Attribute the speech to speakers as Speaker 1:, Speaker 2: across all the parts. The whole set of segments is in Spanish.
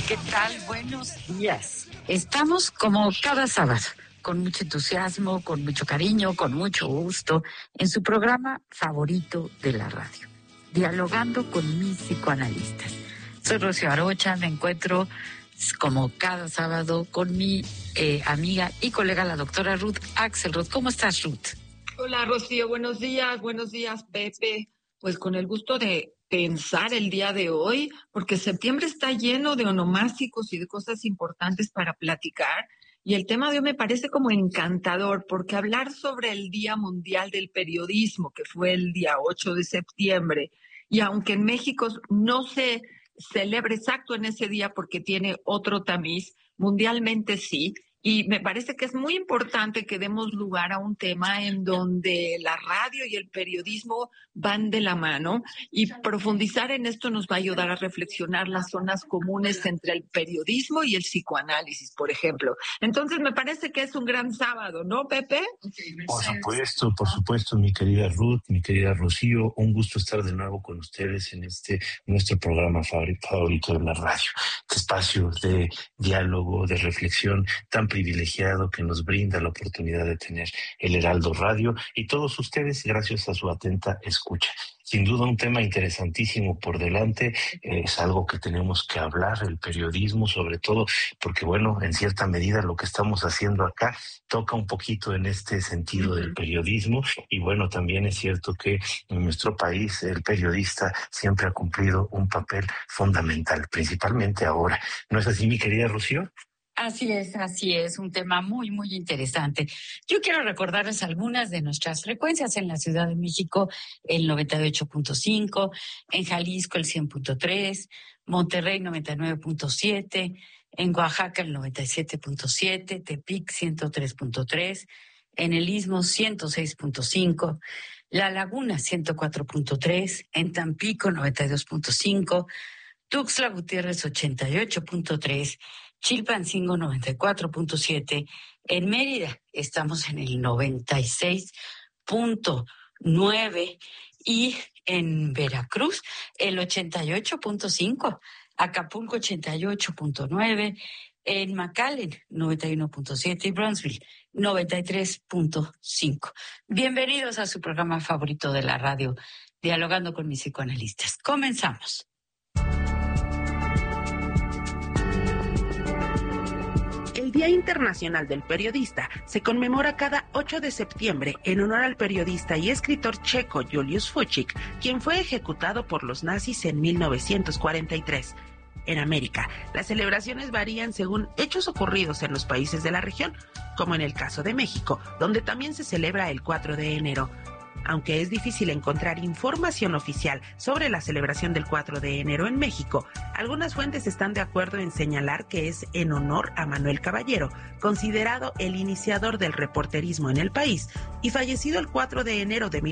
Speaker 1: ¿Qué tal? Buenos días. Estamos como cada sábado, con mucho entusiasmo, con mucho cariño, con mucho gusto, en su programa favorito de la radio, Dialogando con mis psicoanalistas. Soy Rocío Arocha, me encuentro como cada sábado con mi amiga y colega, la doctora Ruth Axelrod. ¿Cómo estás, Ruth?
Speaker 2: Hola, Rocío, buenos días, Pepe. Pues con el gusto de pensar el día de hoy, porque septiembre está lleno de onomásticos y de cosas importantes para platicar. Y el tema de hoy me parece como encantador, porque hablar sobre el Día Mundial del Periodismo, que fue el día 8 de septiembre, y aunque en México no se celebra exacto en ese día porque tiene otro tamiz, mundialmente sí. Y me parece que es muy importante que demos lugar a un tema en donde la radio y el periodismo van de la mano, y profundizar en esto nos va a ayudar a reflexionar las zonas comunes entre el periodismo y el psicoanálisis, por ejemplo. Entonces me parece que es un gran sábado, ¿no, Pepe?
Speaker 3: Por supuesto, mi querida Ruth, mi querida Rocío, un gusto estar de nuevo con ustedes en nuestro programa favorito de la radio, este espacio de diálogo, de reflexión tan privilegiado que nos brinda la oportunidad de tener el Heraldo Radio y todos ustedes gracias a su atenta escucha. Sin duda un tema interesantísimo por delante, es algo que tenemos que hablar, el periodismo sobre todo, porque bueno, en cierta medida lo que estamos haciendo acá toca un poquito en este sentido del periodismo, y bueno, también es cierto que en nuestro país el periodista siempre ha cumplido un papel fundamental, principalmente ahora. ¿No es así, mi querida Rocío?
Speaker 1: Así es, un tema muy, muy interesante. Yo quiero recordarles algunas de nuestras frecuencias en la Ciudad de México, el 98.5, en Jalisco el 100.3, Monterrey 99.7, en Oaxaca el 97.7, Tepic 103.3, en el Istmo 106.5, La Laguna 104.3, en Tampico 92.5, Tuxtla Gutiérrez 88.3, Chilpancingo 94.7, en Mérida estamos en el 96.9 y en Veracruz el 88.5, Acapulco 88.9, en McAllen 91.7 y Brownsville 93.5. Bienvenidos a su programa favorito de la radio, Dialogando con mis psicoanalistas. Comenzamos.
Speaker 4: El Día Internacional del Periodista se conmemora cada 8 de septiembre en honor al periodista y escritor checo Julius Fučík, quien fue ejecutado por los nazis en 1943. En América, las celebraciones varían según hechos ocurridos en los países de la región, como en el caso de México, donde también se celebra el 4 de enero. Aunque es difícil encontrar información oficial sobre la celebración del 4 de enero en México, algunas fuentes están de acuerdo en señalar que es en honor a Manuel Caballero, considerado el iniciador del reporterismo en el país y fallecido el 4 de enero de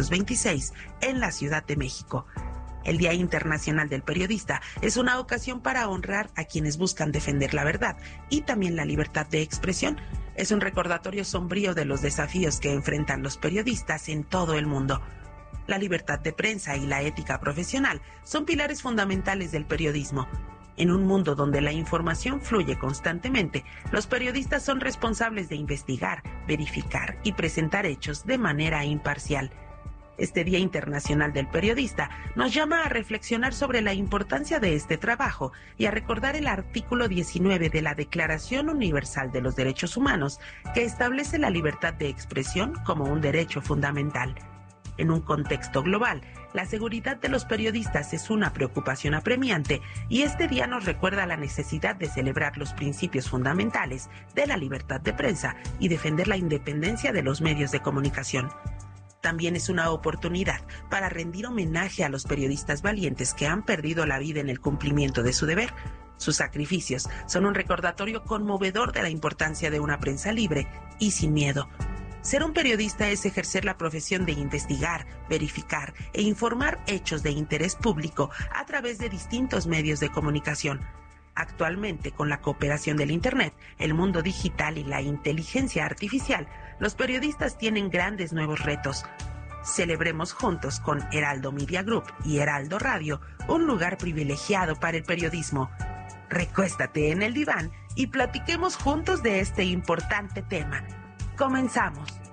Speaker 4: 1926 en la Ciudad de México. El Día Internacional del Periodista es una ocasión para honrar a quienes buscan defender la verdad y también la libertad de expresión. Es un recordatorio sombrío de los desafíos que enfrentan los periodistas en todo el mundo. La libertad de prensa y la ética profesional son pilares fundamentales del periodismo. En un mundo donde la información fluye constantemente, los periodistas son responsables de investigar, verificar y presentar hechos de manera imparcial. Este Día Internacional del Periodista nos llama a reflexionar sobre la importancia de este trabajo y a recordar el artículo 19 de la Declaración Universal de los Derechos Humanos, que establece la libertad de expresión como un derecho fundamental. En un contexto global, la seguridad de los periodistas es una preocupación apremiante y este día nos recuerda la necesidad de celebrar los principios fundamentales de la libertad de prensa y defender la independencia de los medios de comunicación. También es una oportunidad para rendir homenaje a los periodistas valientes que han perdido la vida en el cumplimiento de su deber. Sus sacrificios son un recordatorio conmovedor de la importancia de una prensa libre y sin miedo. Ser un periodista es ejercer la profesión de investigar, verificar e informar hechos de interés público a través de distintos medios de comunicación. Actualmente, con la cooperación del Internet, el mundo digital y la inteligencia artificial, los periodistas tienen grandes nuevos retos. Celebremos juntos con Heraldo Media Group y Heraldo Radio un lugar privilegiado para el periodismo. Recuéstate en el diván y platiquemos juntos de este importante tema. Comenzamos.